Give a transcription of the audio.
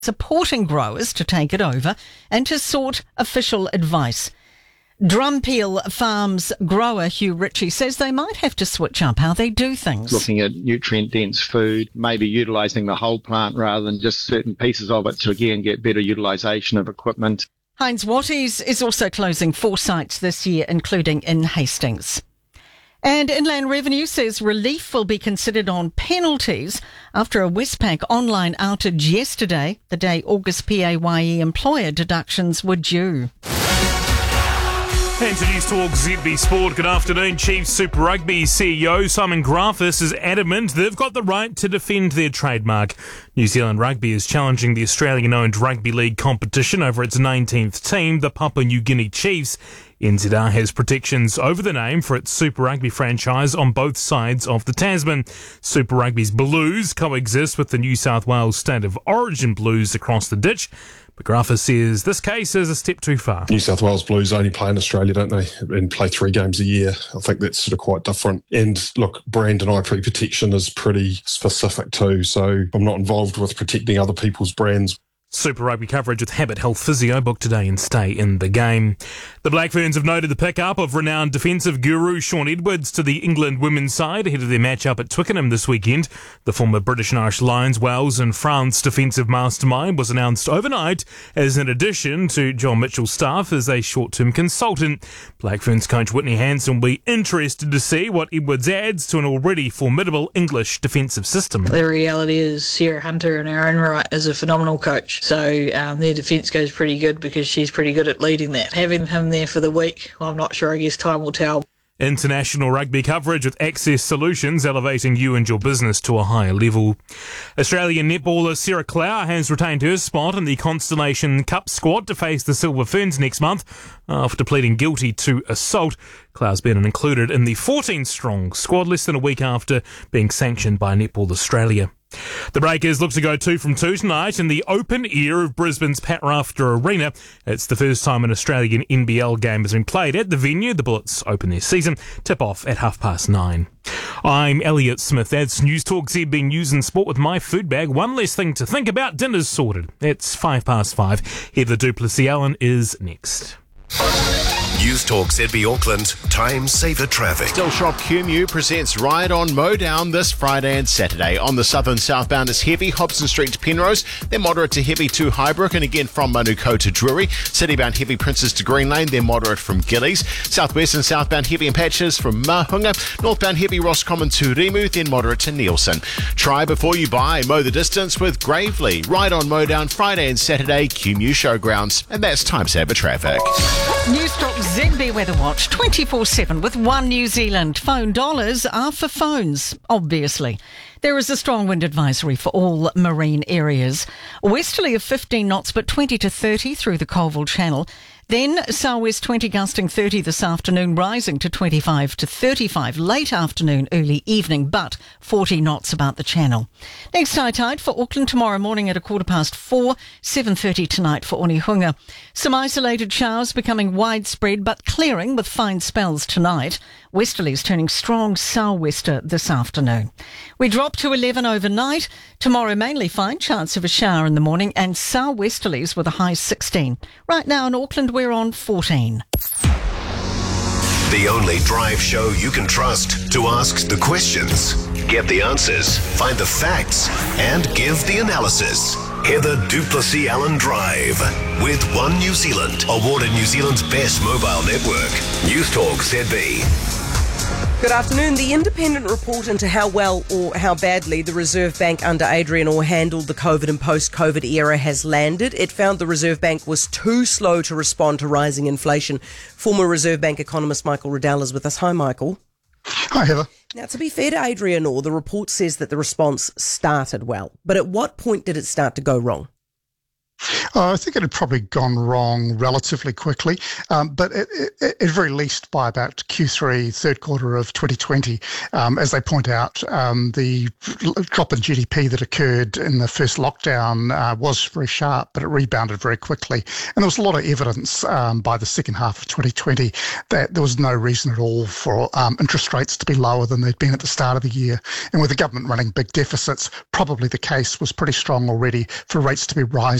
supporting growers to take it over and to sought official advice. Drumpeel Farms grower Hugh Ritchie says they might have to switch up how they do things. Looking at nutrient-dense food, maybe utilising the whole plant rather than just certain pieces of it to, again, get better utilisation of equipment. Heinz Watties is also closing 4 sites this year, including in Hastings. And Inland Revenue says relief will be considered on penalties after a Westpac online outage yesterday, the day August PAYE employer deductions were due. And to News Talk ZB Sport, good afternoon. Chiefs Super Rugby CEO Simon Grafis is adamant they've got the right to defend their trademark. New Zealand Rugby is challenging the Australian-owned Rugby League competition over its 19th team, the Papua New Guinea Chiefs. NZR has protections over the name for its Super Rugby franchise on both sides of the Tasman. Super Rugby's Blues coexist with the New South Wales State of Origin Blues across the ditch. But Grafis says this case is a step too far. New South Wales Blues only play in Australia, don't they? And play 3 games a year. I think that's sort of quite different. And look, brand and IP protection is pretty specific too. So I'm not involved with protecting other people's brands. Super Rugby coverage with Habit Health Physio booked today and stay in the game. The Black Ferns have noted the pick-up of renowned defensive guru Shaun Edwards to the England women's side ahead of their match-up at Twickenham this weekend. The former British and Irish Lions, Wales and France defensive mastermind was announced overnight as an addition to John Mitchell's staff as a short-term consultant. Black Ferns coach Whitney Hansen will be interested to see what Edwards adds to an already formidable English defensive system. The reality is Sarah Hunter in her own right is a phenomenal coach. So their defence goes pretty good because she's pretty good at leading that. Having him there for the week, well, I'm not sure. I guess time will tell. International rugby coverage with Access Solutions, elevating you and your business to a higher level. Australian netballer Sarah Clow has retained her spot in the Constellation Cup squad to face the Silver Ferns next month after pleading guilty to assault. Clow's been included in the 14-strong squad less than a week after being sanctioned by Netball Australia. The Breakers look to go 2 from 2 tonight in the open air of Brisbane's Pat Rafter Arena. It's the first time an Australian NBL game has been played at the venue. The Bullets open their season. Tip off at 9:30. I'm Elliot Smith. That's News Talk ZB News and Sport with my food bag. One less thing to think about. Dinner's sorted. It's 5:05. Heather Duplessis-Allen is next. News Talk ZB Auckland, time saver traffic. Stillshop QMU presents Ride on Modown this Friday and Saturday. On the southern southbound is heavy, Hobson Street to Penrose, then moderate to heavy to Highbrook, and again from Manukau to Drury. Citybound heavy Princes to Green Lane, then moderate from Gillies. Southwest and southbound heavy in patches from Mahunga. Northbound heavy Roscommon to Rimu, then moderate to Nielsen. Try before you buy, mow the distance with Gravely. Ride on Modown Friday and Saturday, QMU Showgrounds. And that's time saver traffic. News Talk ZB Weather Watch 24/7 with One New Zealand. Phone dollars are for phones, obviously. There is a strong wind advisory for all marine areas. Westerly of 15 knots but 20 to 30 through the Colville Channel. Then southwest 20 gusting 30 this afternoon, rising to 25 to 35 late afternoon, early evening, but 40 knots about the channel. Next high tide for Auckland tomorrow morning at 4:15, 7:30 tonight for Onehunga. Some isolated showers becoming widespread but clearing with fine spells tonight. Westerlies turning strong sou'wester this afternoon. We drop to 11 overnight. Tomorrow mainly fine, chance of a shower in the morning, and sou'westerlies with a high 16. Right now in Auckland we're on 14. The only drive show you can trust to ask the questions, get the answers, find the facts, and give the analysis. Heather Duplessis-Allen Drive with One New Zealand, awarded New Zealand's best mobile network. News Talk ZB. Good afternoon. The independent report into how well or how badly the Reserve Bank under Adrian Orr handled the COVID and post-COVID era has landed. It found the Reserve Bank was too slow to respond to rising inflation. Former Reserve Bank economist Michael Riddell is with us. Hi, Michael. Hi, Heather. Now, to be fair to Adrian Orr, the report says that the response started well. But at what point did it start to go wrong? I think it had probably gone wrong relatively quickly, but at very least by about Q3, third quarter of 2020, as they point out, the drop in GDP that occurred in the first lockdown was very sharp, but it rebounded very quickly. And there was a lot of evidence by the second half of 2020 that there was no reason at all for interest rates to be lower than they'd been at the start of the year. And with the government running big deficits, probably the case was pretty strong already for rates to be rising